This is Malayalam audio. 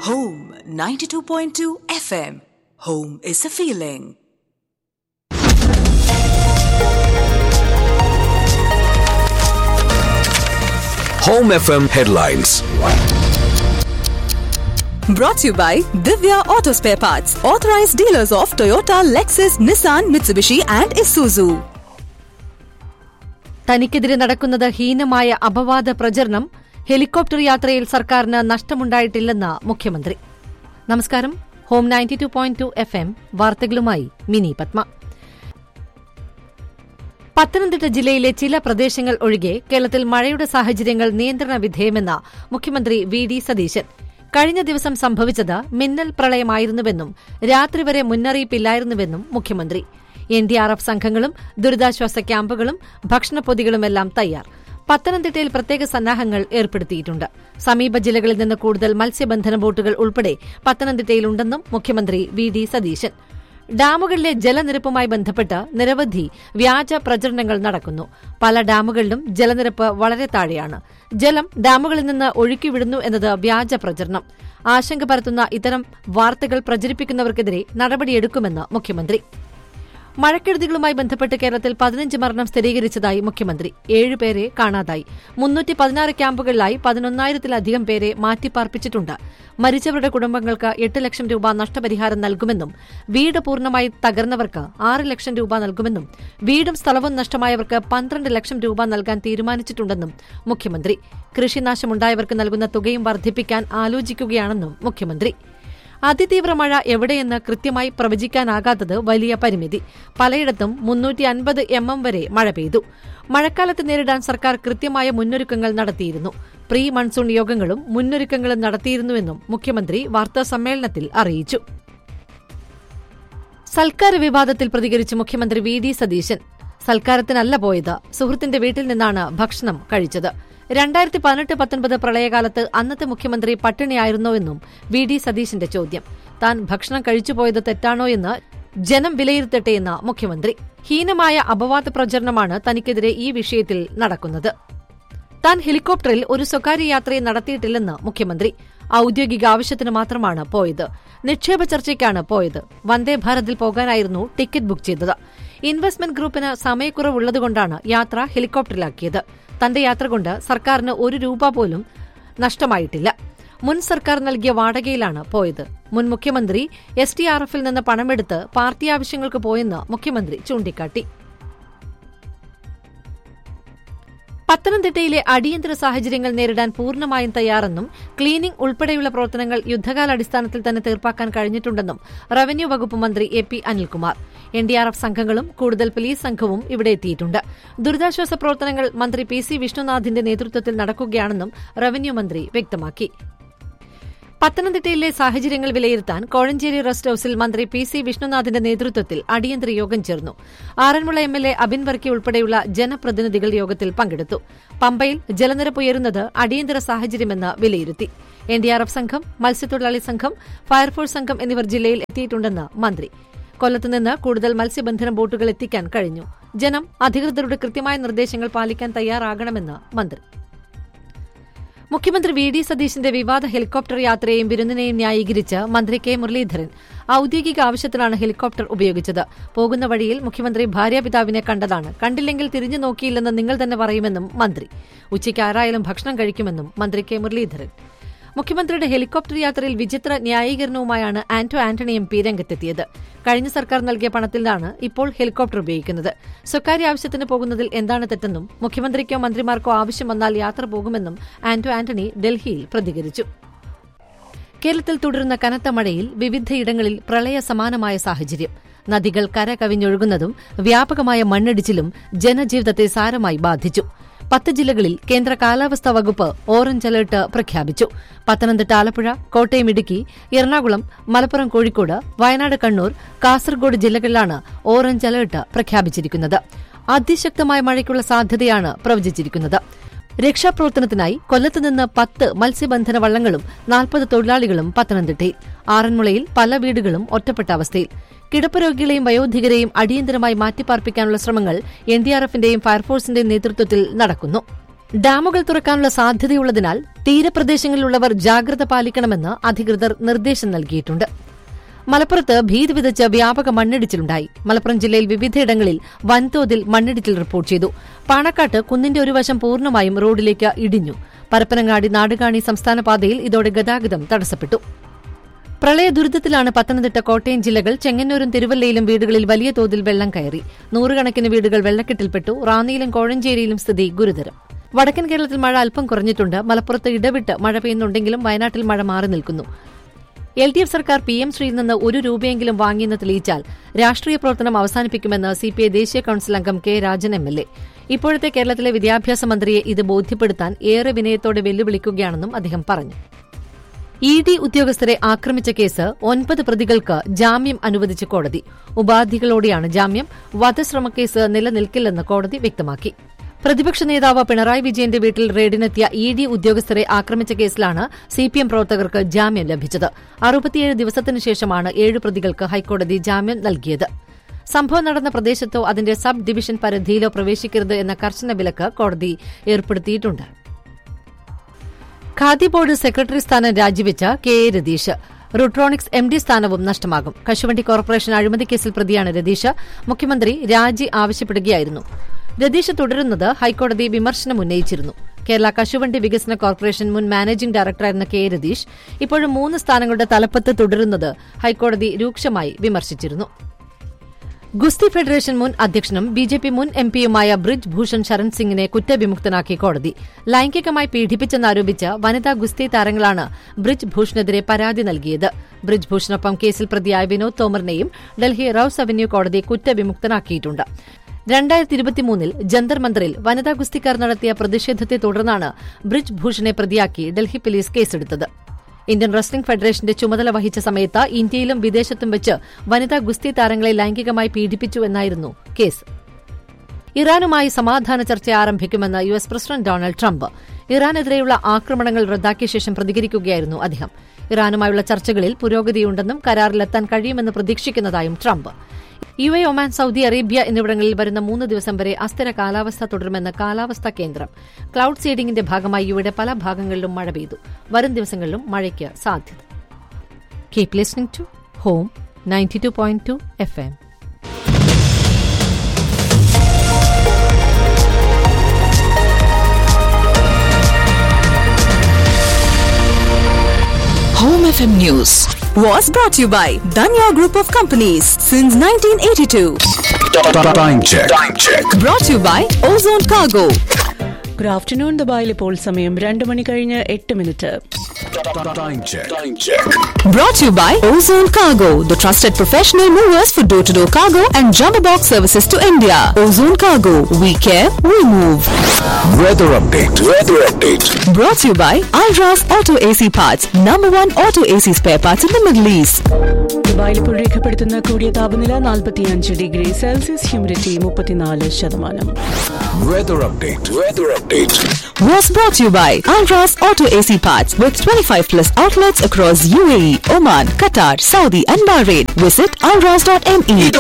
Home 92.2 FM. Home is a feeling. Home FM headlines. Brought to you by Divya Auto Spare Parts, authorized dealers of Toyota, Lexus, Nissan, Mitsubishi and Isuzu. തനിക്കെതിരെ നടക്കുന്നത് ഹീനമായ അപവാദ പ്രചരണം. ഹെലികോപ്റ്റർ യാത്രയിൽ സർക്കാരിന് നഷ്ടമുണ്ടായിട്ടില്ലെന്ന് മുഖ്യമന്ത്രി. നമസ്കാരം. ഹോം 92.2 FM വാർത്തകളുമായി മിനി പത്മ. പത്തനംതിട്ട ജില്ലയിലെ ചില പ്രദേശങ്ങൾ ഒഴികെ കേരളത്തിൽ മഴയുടെ സാഹചര്യങ്ങൾ നിയന്ത്രണ വിധേയമെന്ന് മുഖ്യമന്ത്രി വി.ഡി. സതീശൻ. കഴിഞ്ഞ ദിവസം സംഭവിച്ചത് മിന്നൽ പ്രളയമായിരുന്നുവെന്നും രാത്രി വരെ മുന്നറിയിപ്പില്ലായിരുന്നുവെന്നും മുഖ്യമന്ത്രി. NDRF സംഘങ്ങളും ദുരിതാശ്വാസ ക്യാമ്പുകളും ഭക്ഷണപ്പൊതികളുമെല്ലാം തയ്യാർ. പത്തനംതിട്ടയിൽ പ്രത്യേക സന്നാഹങ്ങൾ ഏർപ്പെടുത്തിയിട്ടുണ്ട്. സമീപ ജില്ലകളിൽ നിന്ന് കൂടുതൽ മത്സ്യബന്ധന ബോട്ടുകൾ ഉൾപ്പെടെ പത്തനംതിട്ടയിലുണ്ടെന്നും മുഖ്യമന്ത്രി വി.ഡി. സതീശൻ. ഡാമുകളിലെ ജലനിരപ്പുമായി ബന്ധപ്പെട്ട് നിരവധി വ്യാജ പ്രചരണങ്ങൾ നടക്കുന്നു. പല ഡാമുകളിലും ജലനിരപ്പ് വളരെ താഴെയാണ്. ജലം ഡാമുകളിൽ നിന്ന് ഒഴുക്കിവിടുന്നു എന്നത് വ്യാജ പ്രചരണം. ആശങ്ക പരത്തുന്ന ഇത്തരം വാർത്തകൾ പ്രചരിപ്പിക്കുന്നവർക്കെതിരെ നടപടിയെടുക്കുമെന്ന് മുഖ്യമന്ത്രി. മഴക്കെടുതികളുമായി ബന്ധപ്പെട്ട് കേരളത്തിൽ 15 മരണം സ്ഥിരീകരിച്ചതായി മുഖ്യമന്ത്രി. 7 പേരെ കാണാതായി. 316 ക്യാമ്പുകളിലായി 11,000-ത്തിലധികം പേരെ മാറ്റിപ്പാർപ്പിച്ചിട്ടുണ്ട്. മരിച്ചവരുടെ കുടുംബങ്ങൾക്ക് 8 ലക്ഷം രൂപ നഷ്ടപരിഹാരം നൽകുമെന്നും വീട് പൂർണ്ണമായി തകർന്നവർക്ക് 6 ലക്ഷം രൂപ നൽകുമെന്നും വീടും സ്ഥലവും നഷ്ടമായവർക്ക് 12 ലക്ഷം രൂപ നൽകാൻ തീരുമാനിച്ചിട്ടുണ്ടെന്നും മുഖ്യമന്ത്രി. കൃഷിനാശമുണ്ടായവർക്ക് നൽകുന്ന തുകയും വർദ്ധിപ്പിക്കാൻ ആലോചിക്കുകയാണെന്നും മുഖ്യമന്ത്രി. അതിതീവ്ര മഴ എവിടെയെന്ന് കൃത്യമായി പ്രവചിക്കാനാകാത്തത് വലിയ പരിമിതി. പലയിടത്തും 350 mm വരെ മഴ പെയ്തു. മഴക്കാലത്ത് നേരിടാൻ സർക്കാർ കൃത്യമായ മുന്നൊരുക്കങ്ങൾ നടത്തിയിരുന്നു. പ്രീ മൺസൂൺ യോഗങ്ങളും മുന്നൊരുക്കങ്ങളും നടത്തിയിരുന്നുവെന്നും മുഖ്യമന്ത്രി വാർത്താസമ്മേളനത്തിൽ അറിയിച്ചു. സൽക്കാര വിവാദത്തിൽ പ്രതികരിച്ച് മുഖ്യമന്ത്രി വി.ഡി. സതീശൻ. സൽക്കാരത്തിനല്ല പോയത്, സുഹൃത്തിന്റെ വീട്ടിൽ നിന്നാണ് ഭക്ഷണം കഴിച്ചത്. 2018-19 പ്രളയകാലത്ത് അന്നത്തെ മുഖ്യമന്ത്രി പട്ടിണിയായിരുന്നോയെന്നും വി.ഡി. സതീശന്റെ ചോദ്യം. താൻ ഭക്ഷണം കഴിച്ചുപോയത് തെറ്റാണോ എന്ന് ജനം വിലയിരുത്തട്ടെയെന്ന് മുഖ്യമന്ത്രി. ഹീനമായ അപവാദ പ്രചരണമാണ് തനിക്കെതിരെ ഈ വിഷയത്തിൽ നടക്കുന്നത്. താൻ ഹെലികോപ്റ്ററിൽ ഒരു സ്വകാര്യ യാത്രയെ നടത്തിയിട്ടില്ലെന്ന് മുഖ്യമന്ത്രി. ഔദ്യോഗിക ആവശ്യത്തിന് മാത്രമാണ് പോയത്. നിക്ഷേപ ചർച്ചയ്ക്കാണ് പോയത്. വന്ദേ ഭാരതിൽ പോകാനായിരുന്നു ടിക്കറ്റ് ബുക്ക് ചെയ്തത്. ഇൻവെസ്റ്റ്മെന്റ് ഗ്രൂപ്പിന് സമയക്കുറവുള്ളതുകൊണ്ടാണ് യാത്ര ഹെലികോപ്റ്ററിലാക്കിയത്. തന്റെ യാത്ര കൊണ്ട് സർക്കാരിന് 1 രൂപ പോലും നഷ്ടമായിട്ടില്ല. മുൻ സർക്കാർ നൽകിയ വാടകയിലാണ് പോയത്. മുൻ മുഖ്യമന്ത്രി SDRFൽ നിന്ന് പണമെടുത്ത് പാർട്ടി ആവശ്യങ്ങൾക്ക് പോയെന്ന് മുഖ്യമന്ത്രി ചൂണ്ടിക്കാട്ടി. പത്തനംതിട്ടയിലെ അടിയന്തര സാഹചര്യങ്ങൾ നേരിടാൻ പൂർണ്ണമായും തയ്യാറെന്നും ക്ലീനിംഗ് ഉൾപ്പെടെയുള്ള പ്രവർത്തനങ്ങൾ യുദ്ധകാലാടിസ്ഥാനത്തിൽ തന്നെ തീർപ്പാക്കാൻ കഴിഞ്ഞിട്ടുണ്ടെന്നും റവന്യൂ വകുപ്പ് മന്ത്രി A.P. അനിൽകുമാർ. NDRF സംഘങ്ങളും കൂടുതൽ പോലീസ് സംഘവും ഇവിടെ എത്തിയിട്ടുണ്ട്. ദുരിതാശ്വാസ പ്രവർത്തനങ്ങൾ മന്ത്രി PC വിഷ്ണുനാഥിന്റെ നേതൃത്വത്തിൽ നടക്കുകയാണെന്നും റവന്യൂ മന്ത്രി വ്യക്തമാക്കി. പത്തനംതിട്ടയിലെ സാഹചര്യങ്ങൾ വിലയിരുത്താൻ കോഴഞ്ചേരി റെസ്റ്റ് ഹൌസിൽ മന്ത്രി PC വിഷ്ണുനാഥിന്റെ നേതൃത്വത്തിൽ അടിയന്തര യോഗം ചേർന്നു. ആറന്മുള MLA അബിൻ വർക്കി ഉൾപ്പെടെയുള്ള ജനപ്രതിനിധികൾ യോഗത്തിൽ പങ്കെടുത്തു. പമ്പയിൽ ജലനിരപ്പ് ഉയരുന്നത് അടിയന്തര സാഹചര്യമെന്ന് വിലയിരുത്തി. NDRF സംഘം, മത്സ്യത്തൊഴിലാളി സംഘം, ഫയർഫോഴ്സ് സംഘം എന്നിവർ ജില്ലയിൽ എത്തിയിട്ടുണ്ടെന്ന് മന്ത്രി. കൊല്ലത്തുനിന്ന് കൂടുതൽ മത്സ്യബന്ധന ബോട്ടുകൾ എത്തിക്കാൻ കഴിഞ്ഞു. ജനം അധികൃതരുടെ കൃത്യമായ നിർദ്ദേശങ്ങൾ പാലിക്കാൻ തയ്യാറാകണമെന്ന് മന്ത്രി. മുഖ്യമന്ത്രി വി.ഡി. സതീശന്റെ വിവാദ ഹെലികോപ്റ്റർ യാത്രയെയും വിരുന്നിനെയും ന്യായീകരിച്ച് മന്ത്രി കെ. മുരളീധരൻ. ഔദ്യോഗിക ആവശ്യത്തിനാണ് ഹെലികോപ്റ്റർ ഉപയോഗിച്ചത്. പോകുന്ന വഴിയിൽ മുഖ്യമന്ത്രി ഭാര്യാപിതാവിനെ കണ്ടതാണ്. കണ്ടില്ലെങ്കിൽ തിരിഞ്ഞു നോക്കിയില്ലെന്ന് നിങ്ങൾ തന്നെ പറയുമെന്നും മന്ത്രി. ഉച്ചയ്ക്ക് ആരായാലും ഭക്ഷണം കഴിക്കുമെന്നും മന്ത്രി കെ. മുരളീധരൻ. മുഖ്യമന്ത്രിയുടെ ഹെലികോപ്റ്റർ യാത്രയിൽ വിചിത്ര ന്യായീകരണവുമായാണ് ആന്റോ ആന്റണി MP രംഗത്തെത്തിയത്. കഴിഞ്ഞ സർക്കാർ നൽകിയ പണത്തിലാണ് ഇപ്പോൾ ഹെലികോപ്റ്റർ ഉപയോഗിക്കുന്നത്. സ്വകാര്യ ആവശ്യത്തിന് പോകുന്നതിൽ എന്താണ് തെറ്റെന്നും മുഖ്യമന്ത്രിക്കോ മന്ത്രിമാർക്കോ ആവശ്യം വന്നാൽ യാത്ര പോകുമെന്നും ആന്റോ ആന്റണി ഡൽഹിയിൽ പ്രതികരിച്ചു. കേരളത്തിൽ തുടരുന്ന കനത്ത മഴയിൽ വിവിധയിടങ്ങളിൽ പ്രളയ സമാനമായ സാഹചര്യം. നദികൾ കര കവിഞ്ഞൊഴുകുന്നതും വ്യാപകമായ മണ്ണിടിച്ചിലും ജനജീവിതത്തെ സാരമായി ബാധിച്ചു. 10 ജില്ലകളിൽ കേന്ദ്ര കാലാവസ്ഥാ വകുപ്പ് ഓറഞ്ച് അലർട്ട് പ്രഖ്യാപിച്ചു. പത്തനംതിട്ട, ആലപ്പുഴ, കോട്ടയം, ഇടുക്കി, എറണാകുളം, മലപ്പുറം, കോഴിക്കോട്, വയനാട്, കണ്ണൂർ, കാസർഗോഡ് ജില്ലകളിലാണ് ഓറഞ്ച് അലർട്ട് പ്രഖ്യാപിച്ചിരിക്കുന്നത്. അതിശക്തമായ മഴയ്ക്കുള്ള സാധ്യതയാണ് പ്രവചിച്ചിരിക്കുന്നത്. രക്ഷാപ്രവർത്തനത്തിനായി കൊല്ലത്തുനിന്ന് 10 മത്സ്യബന്ധന വള്ളങ്ങളും 40 തൊഴിലാളികളും പത്തനംതിട്ടയിൽ. ആറന്മുളയിൽ പല വീടുകളും ഒറ്റപ്പെട്ട അവസ്ഥയിൽ. കിടപ്പ് രോഗികളെയും വയോധികരെയും അടിയന്തരമായി മാറ്റിപ്പാർപ്പിക്കാനുള്ള ശ്രമങ്ങൾ NDRFന്റെയും ഫയർഫോഴ്സിന്റെയും നേതൃത്വത്തിൽ നടക്കുന്നു. ഡാമുകൾ തുറക്കാനുള്ള സാധ്യതയുള്ളതിനാൽ തീരപ്രദേശങ്ങളിലുള്ളവർ ജാഗ്രത പാലിക്കണമെന്ന് അധികൃതർ നിർദ്ദേശം നൽകിയിട്ടുണ്ട്. മലപ്പുറത്ത് ഭീതി വിതച്ച വ്യാപക മണ്ണിടിച്ചിലുണ്ടായി. മലപ്പുറം ജില്ലയിൽ വിവിധയിടങ്ങളിൽ വൻതോതിൽ മണ്ണിടിച്ചിൽ റിപ്പോർട്ട് ചെയ്തു. പാണക്കാട്ട് കുന്നിന്റെ ഒരു വശം പൂർണ്ണമായും റോഡിലേക്ക് ഇടിഞ്ഞു. പരപ്പനങ്ങാടി നാടുകാണി സംസ്ഥാന പാതയിൽ ഇതോടെ ഗതാഗതം തടസ്സപ്പെട്ടു. പ്രളയ ദുരിതത്തിലാണ് പത്തനംതിട്ട, കോട്ടയം ജില്ലകൾ. ചെങ്ങന്നൂരും തിരുവല്ലയിലും വീടുകളിൽ വലിയ തോതിൽ വെള്ളം കയറി. നൂറുകണക്കിന് വീടുകൾ വെള്ളക്കെട്ടിൽപ്പെട്ടു. റാന്നിയിലും കോഴഞ്ചേരിയിലും സ്ഥിതി ഗുരുതരം. വടക്കൻ കേരളത്തിൽ മഴ അല്പം കുറഞ്ഞിട്ടുണ്ട്. മലപ്പുറത്ത് ഇടവിട്ട് മഴ പെയ്യുന്നുണ്ടെങ്കിലും വയനാട്ടിൽ മഴ മാറി നിൽക്കുന്നു. LDF സർക്കാർ PM ശ്രീയിൽ നിന്ന് ₹1 വാങ്ങിയെന്ന് തെളിയിച്ചാൽ രാഷ്ട്രീയ പ്രവർത്തനം അവസാനിപ്പിക്കുമെന്ന് CPI ദേശീയ കൌൺസിൽ അംഗം K. രാജൻ MLA. ഇപ്പോഴത്തെ കേരളത്തിലെ വിദ്യാഭ്യാസ മന്ത്രിയെ ഇത് ബോധ്യപ്പെടുത്താൻ ഏറെ വിനയത്തോടെ വെല്ലുവിളിക്കുകയാണെന്നും അദ്ദേഹം പറഞ്ഞു. ED ഉദ്യോഗസ്ഥരെ ആക്രമിച്ച കേസ് 9 പ്രതികൾക്ക് ജാമ്യം അനുവദിച്ച കോടതി. ഉപാധികളോടെയാണ് ജാമ്യം. വധശ്രമക്കേസ് നിലനിൽക്കില്ലെന്ന് കോടതി വ്യക്തമാക്കി. പ്രതിപക്ഷ നേതാവ് പിണറായി വിജയന്റെ വീട്ടിൽ റെയ്ഡിനെത്തിയ ED ഉദ്യോഗസ്ഥരെ ആക്രമിച്ച കേസിലാണ് CPM പ്രവർത്തകർക്ക് ജാമ്യം ലഭിച്ചത്. 67 ദിവസത്തിനു ശേഷമാണ് 7 പ്രതികൾക്ക് ഹൈക്കോടതി ജാമ്യം നൽകിയത്. സംഭവം നടന്ന പ്രദേശത്തോ അതിന്റെ സബ് ഡിവിഷൻ പരിധിയിലോ പ്രവേശിക്കരുത് എന്ന കർശന വിലക്ക് കോടതി ഏർപ്പെടുത്തിയിട്ടുണ്ട്. ഖാദി ബോർഡ് സെക്രട്ടറി സ്ഥാനം രാജിവെച്ച KA രതീഷ്. റുട്രോണിക്സ് MD സ്ഥാനവും നഷ്ടമാകും. കശുവണ്ടി കോർപ്പറേഷൻ അഴിമതിക്കേസിൽ പ്രതിയാണ് രതീഷ്. മുഖ്യമന്ത്രി രാജി ആവശ്യപ്പെടുകയായിരുന്നു. രതീഷ് തുടരുന്നത് ഹൈക്കോടതി വിമർശനം ഉന്നയിച്ചിരുന്നു. കേരള കശുവണ്ടി വികസന കോർപ്പറേഷൻ മുൻ മാനേജിംഗ് ഡയറക്ടറായിരുന്ന KA രതീഷ് ഇപ്പോഴും 3 സ്ഥാനങ്ങളുടെ തലപ്പത്ത് തുടരുന്നത് ഹൈക്കോടതി രൂക്ഷമായി വിമർശിച്ചിരുന്നു. ഗുസ്തി ഫെഡറേഷൻ മുൻ അധ്യക്ഷനും BJP മുൻ MPയുമായ ബ്രിജ് ഭൂഷൺ ശരൺ സിംഗിനെ കുറ്റവിമുക്തനാക്കി കോടതി. ലൈംഗികമായി പീഡിപ്പിച്ചെന്നാരോപിച്ച് വനിതാ ഗുസ്തി താരങ്ങളാണ് ബ്രിജ് ഭൂഷണെതിരെ പരാതി നൽകിയത്. ബ്രിജ് ഭൂഷണൊപ്പം കേസിൽ പ്രതിയായ വിനോദ് തോമറിനെയും ഡൽഹി റൌസ് അവന്യൂ കോടതി കുറ്റവിമുക്തനാക്കിയിട്ടുണ്ട്. 2023 ജന്തർ മന്ദറിൽ വനിതാ ഗുസ്തിക്കാർ നടത്തിയ പ്രതിഷേധത്തെ തുടർന്നാണ് ബ്രിജ് ഭൂഷണെ പ്രതിയാക്കി ഡൽഹി പോലീസ് കേസെടുത്തത്. ഇന്ത്യൻ റെസ്ലിംഗ് ഫെഡറേഷന്റെ ചുമതല വഹിച്ച സമയത്ത് ഇന്ത്യയിലും വിദേശത്തും വെച്ച് വനിതാ ഗുസ്തി താരങ്ങളെ ലൈംഗികമായി പീഡിപ്പിച്ചു എന്നായിരുന്നു കേസ്. ഇറാനുമായി സമാധാന ചർച്ച ആരംഭിക്കുമെന്ന് US പ്രസിഡന്റ് ഡൊണാൾഡ് ട്രംപ്. ഇറാനെതിരെയുള്ള ആക്രമണങ്ങൾ റദ്ദാക്കിയ ശേഷം പ്രതികരിക്കുകയായിരുന്നു അദ്ദേഹം. ഇറാനുമായുള്ള ചർച്ചകളിൽ പുരോഗതിയുണ്ടെന്നും കരാറിലെത്താൻ കഴിയുമെന്ന് പ്രതീക്ഷിക്കുന്നതായും Trump. UAE, Oman, Saudi Arabia എന്നിവിടങ്ങളിൽ വരുന്ന 3 ദിവസം വരെ അസ്ഥിര കാലാവസ്ഥ തുടരുമെന്ന് കാലാവസ്ഥാ കേന്ദ്രം. ക്ലൌഡ് സീഡിംഗിന്റെ ഭാഗമായി യുവയുടെ പല ഭാഗങ്ങളിലും മഴ പെയ്തു. വരും ദിവസങ്ങളിലും മഴയ്ക്ക് സാധ്യത. Keep listening to home 92.2 FM. Home FM News was brought to you by Danya Group of Companies since 1982. Time check. Brought to you by Ozone Cargo. Good afternoon. ദുബായിൽ ഇപ്പോൾ സമയം 2:08. Time check. Brought to you by Ozone Cargo, the trusted professional movers for door-to-door cargo and jumbo box services to India. Ozone Cargo, we care, we move. Weather update. Brought to you by Alras Auto AC Parts, #1 auto AC spare parts in the Middle East. ദുബായിൽ ഇപ്പോൾ രേഖപ്പെടുത്തുന്ന കൂടിയ താപനില 45 degree Celsius, humidity 34%. Weather update. Was brought to you by Alras Auto AC Parts with 25+ outlets across UAE, Oman, Qatar, Saudi and Bahrain. Visit alras.me.